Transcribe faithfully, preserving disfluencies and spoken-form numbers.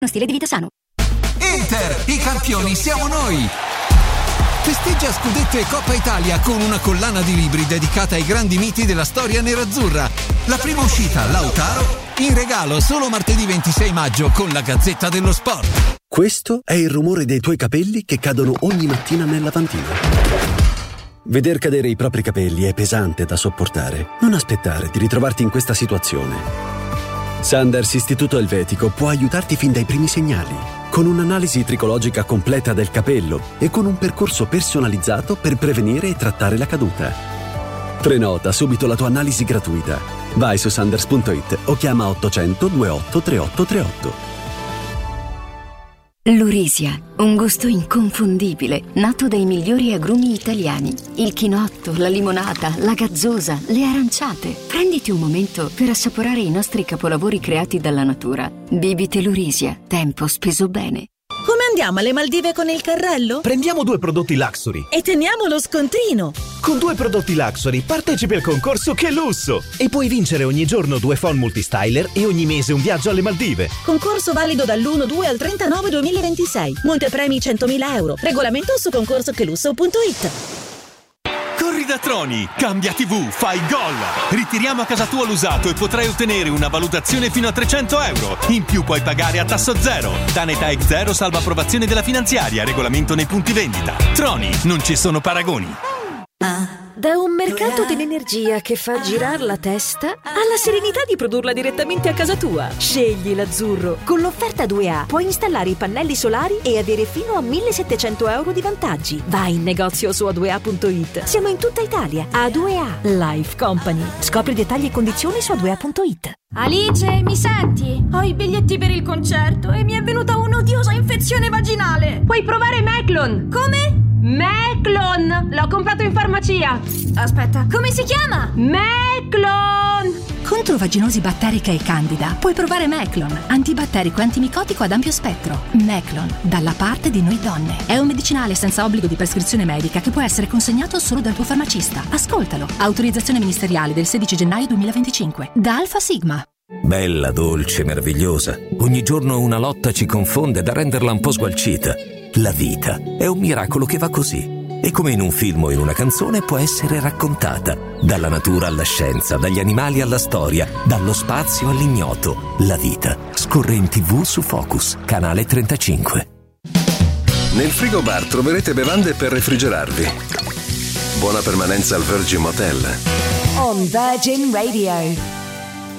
Uno stile di vita sano. Inter, i campioni siamo noi! Festeggia scudetto e Coppa Italia con una collana di libri dedicata ai grandi miti della storia nerazzurra. La prima uscita, Lautaro, in regalo solo martedì ventisei maggio con la Gazzetta dello Sport. Questo è il rumore dei tuoi capelli che cadono ogni mattina nel lavandino. Veder cadere i propri capelli è pesante da sopportare. Non aspettare di ritrovarti in questa situazione. Sanders Istituto Elvetico può aiutarti fin dai primi segnali, con un'analisi tricologica completa del capello e con un percorso personalizzato per prevenire e trattare la caduta. Prenota subito la tua analisi gratuita. Vai su sanders punto it o chiama ottocento ventotto trentotto trentotto. Lurisia, un gusto inconfondibile, nato dai migliori agrumi italiani. Il chinotto, la limonata, la gazzosa, le aranciate. Prenditi un momento per assaporare i nostri capolavori creati dalla natura. Bibite Lurisia, tempo speso bene. Come andiamo alle Maldive con il carrello? Prendiamo due prodotti Luxury e teniamo lo scontrino. Con due prodotti Luxury partecipi al concorso Che Lusso e puoi vincere ogni giorno due phone multistyler e ogni mese un viaggio alle Maldive. Concorso valido dall'uno due al trentanove duemilaventisei. Montepremi centomila euro. Regolamento su concorso che lusso punto it. Corri da Troni, cambia tivù, fai gol! Ritiriamo a casa tua l'usato e potrai ottenere una valutazione fino a trecento euro. In più puoi pagare a tasso zero. Danetec zero salva approvazione della finanziaria, regolamento nei punti vendita. Troni, non ci sono paragoni. Da un mercato dell'energia che fa girare la testa alla serenità di produrla direttamente a casa tua. Scegli l'azzurro. Con l'offerta due A puoi installare i pannelli solari e avere fino a millesettecento euro di vantaggi. Vai in negozio su a due a punto it. Siamo in tutta Italia. A due A Life Company. Scopri dettagli e condizioni su a due a punto it. Alice, mi senti? Ho i biglietti per il concerto e mi è venuta un'odiosa infezione vaginale. Puoi provare Meclon. Come? Meclon! L'ho comprato in farmacia. Aspetta, come si chiama? Meclon! Contro vaginosi batterica e candida puoi provare Meclon, antibatterico e antimicotico ad ampio spettro. Meclon, dalla parte di noi donne. È un medicinale senza obbligo di prescrizione medica che può essere consegnato solo dal tuo farmacista. Ascoltalo. Autorizzazione ministeriale del sedici gennaio duemilaventicinque. Da Alfa Sigma. Bella, dolce, meravigliosa. Ogni giorno una lotta ci confonde da renderla un po' sgualcita. La vita è un miracolo che va così. E come in un film o in una canzone può essere raccontata. Dalla natura alla scienza, dagli animali alla storia, dallo spazio all'ignoto. La vita scorre in tivù su Focus, canale trentacinque. Nel frigo bar troverete bevande per refrigerarvi. Buona permanenza al Virgin Motel. On Virgin Radio.